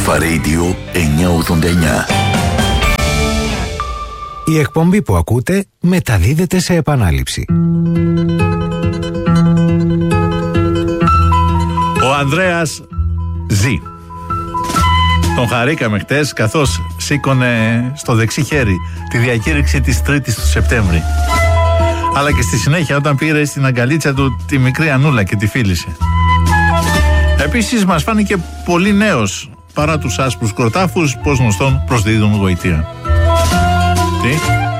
Alpha Radio 989. Η εκπομπή που ακούτε μεταδίδεται σε επανάληψη. Ο Ανδρέας ζει. Τον χαρήκαμε χτες καθώς σήκωνε στο δεξί χέρι τη διακήρυξη της 3ης του Σεπτέμβρη. Αλλά και στη συνέχεια όταν πήρε στην αγκαλίτσα του τη μικρή Ανούλα και τη φίλησε. Επίσης μας φάνηκε πολύ νέος παρά τους άσπρους κροτάφους, πως γνωστόν προσδίδουν γοητεία. Τι?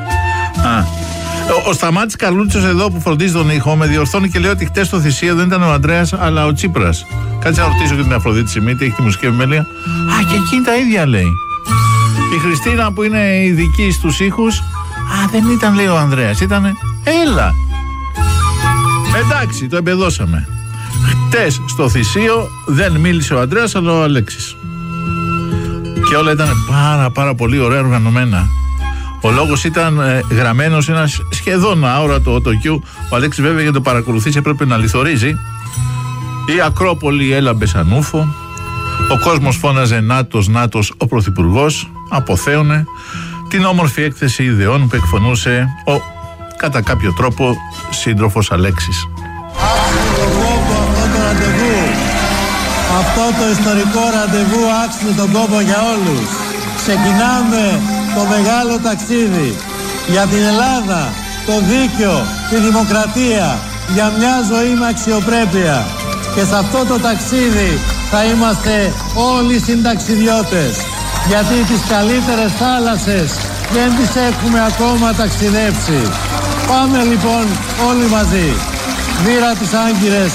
Ο Σταμάτης Καρλούτσος εδώ που φροντίζει τον ήχο με διορθώνει και λέει ότι χτες στο θυσίο δεν ήταν ο Ανδρέας αλλά ο Τσίπρας. Κάτσε να ρωτήσω και την Αφροδίτη Σιμίτη, έχει τη μουσική επιμέλεια. Και εκείνη τα ίδια λέει. Η Χριστίνα που είναι ειδική στους ήχους, δεν ήταν λέει ο Ανδρέας, ήτανε. Έλα! Εντάξει, το εμπεδώσαμε. Χτες στο θυσίο δεν μίλησε ο Ανδρέας αλλά ο Αλέξης. Και όλα ήταν πάρα πολύ ωραία οργανωμένα. Ο λόγος ήταν γραμμένος σε ένα σχεδόν αόρατο οτοκιού. Ο Αλέξης βέβαια για το παρακολουθήσει έπρεπε να λιθορίζει. Η Ακρόπολη έλαμπε σαν ούφο. Ο κόσμος φώναζε Νάτος, ο Πρωθυπουργός. Αποθέωνε την όμορφη έκθεση ιδεών που εκφωνούσε ο κατά κάποιο τρόπο σύντροφος Αλέξης. Αυτό το ιστορικό ραντεβού άξιζε τον κόπο για όλους. Ξεκινάμε το μεγάλο ταξίδι για την Ελλάδα, το δίκαιο, τη δημοκρατία, για μια ζωή με αξιοπρέπεια. Και σε αυτό το ταξίδι θα είμαστε όλοι συνταξιδιώτες, γιατί τις καλύτερες θάλασσες δεν τις έχουμε ακόμα ταξιδέψει. Πάμε λοιπόν όλοι μαζί. Βήρα τις Άγκυρες.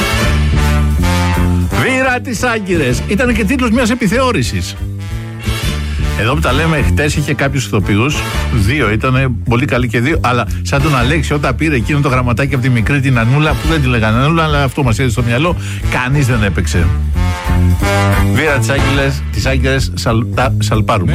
Βήρα τις Άγκυρες. Ήταν και τίτλος μιας επιθεώρησης. Εδώ που τα λέμε, χτες είχε κάποιους ηθοποιούς. 2 ήταν, πολύ καλοί και 2. Αλλά σαν τον Αλέξη, όταν πήρε εκείνο το γραμματάκι από τη μικρή την Ανούλα, που δεν τη λέγανε Ανούλα, αλλά αυτό μας έδωσε στο μυαλό, κανείς δεν έπαιξε. Βήρα τις Άγκυρες, σαλπάρουμε.